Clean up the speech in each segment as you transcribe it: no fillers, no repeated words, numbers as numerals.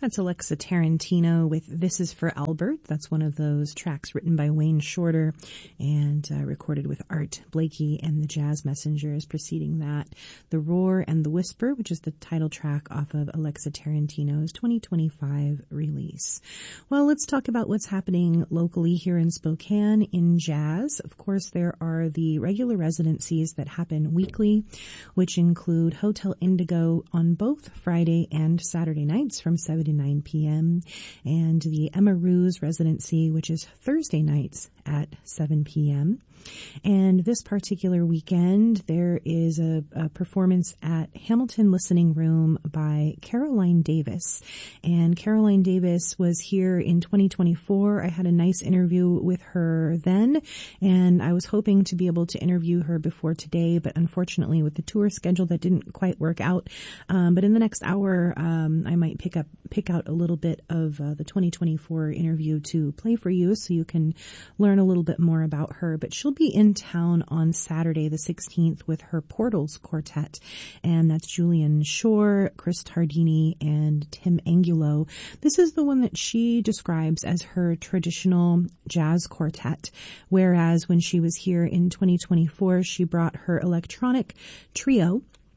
That's Alexa Tarantino with This Is for Albert. That's one of those tracks written by Wayne Shorter and recorded with Art Blakey and the Jazz Messengers. Preceding that, The Roar and the Whisper, which is the title track off of Alexa Tarantino's 2025 release. Well, let's talk about what's happening locally here in Spokane in jazz. Of course, there are the regular residencies that happen weekly, which include Hotel Indigo on both Friday and Saturday nights from 7 to 9 p.m. and the Emma Ruse residency, which is Thursday nights at 7 p.m. And this particular weekend, there is a performance at Hamilton Listening Room by Caroline Davis. And Caroline Davis was here in 2024. I had a nice interview with her then, and I was hoping to be able to interview her before today, but unfortunately with the tour schedule that didn't quite work out. But in the next hour, I might pick out a little bit of the 2024 interview to play for you so you can learn a little bit more about her. But she'll be in town on Saturday the 16th with her Portals Quartet, and that's Julian Shore, Chris Tardini, and Tim Angulo. This is the one that she describes as her traditional jazz quartet, whereas when she was here in 2024, she brought her electronic trio.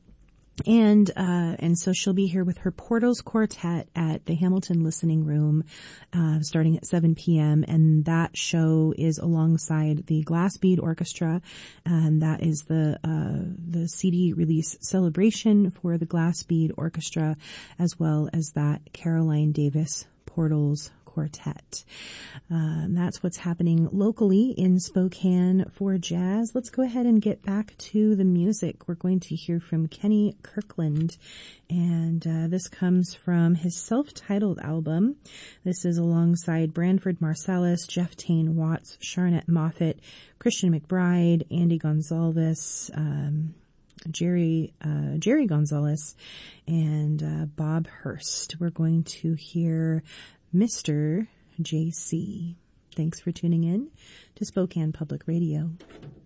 And so she'll be here with her Portals Quartet at the Hamilton Listening Room, starting at 7 p.m. And that show is alongside the Glass Bead Orchestra. And that is the CD release celebration for the Glass Bead Orchestra, as well as that Caroline Davis Portals Quartet. That's what's happening locally in Spokane for jazz. Let's go ahead and get back to the music. We're going to hear from Kenny Kirkland, and this comes from his self-titled album. This is alongside Branford Marsalis, Jeff Tane Watts, Sharnette Moffett, Christian McBride, Andy Gonzalez, Jerry Gonzalez, and Bob Hurst. We're going to hear Mr. JC. Thanks for tuning in to Spokane Public Radio.